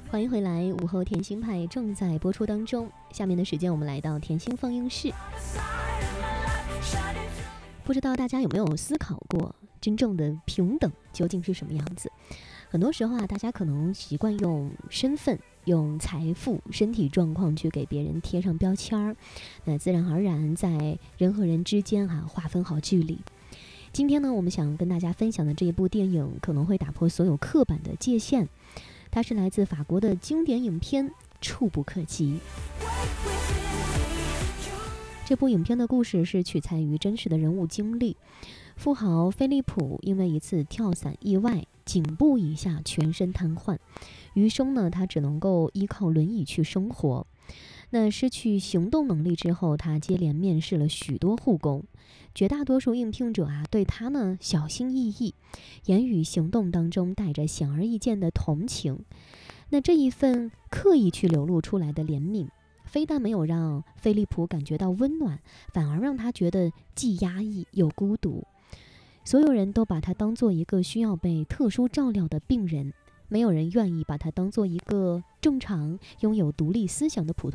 欢迎回来，午后甜心派正在播出当中。下面的时间，我们来到甜心放映室。不知道大家有没有思考过，真正的平等究竟是什么样子？很多时候啊，大家可能习惯用身份、用财富、身体状况去给别人贴上标签儿，那自然而然在人和人之间划分好距离。今天呢，我们想跟大家分享的这一部电影可能会打破所有刻板的界限。它是来自法国的经典影片《触不可及》。这部影片的故事是取材于真实的人物经历。富豪菲利普因为一次跳伞意外，颈部以下全身瘫痪，余生呢，他只能够依靠轮椅去生活。那失去行动能力之后，他接连面试了许多护工，绝大多数应聘者对他呢小心翼翼，言语行动当中带着显而易见的同情。那这一份刻意去流露出来的怜悯，非但没有让菲利普感觉到温暖，反而让他觉得既压抑又孤独。所有人都把他当做一个需要被特殊照料的病人，没有人愿意把他当做一个正常拥有独立思想的普通